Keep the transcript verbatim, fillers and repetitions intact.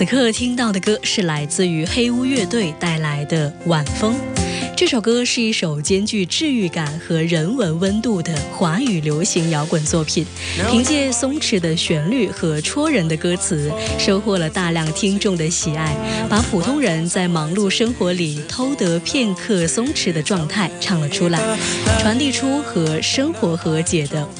此刻听到的歌是来自于黑屋乐队带来的《晚风》。这首歌是一首兼具治愈感和人文温度的华语流行摇滚作品，凭借松弛的旋律和戳人的歌词，收获了大量听众的喜爱，把普通人在忙碌生活里偷得片刻松弛的状态唱了出来，传递出和生活和解的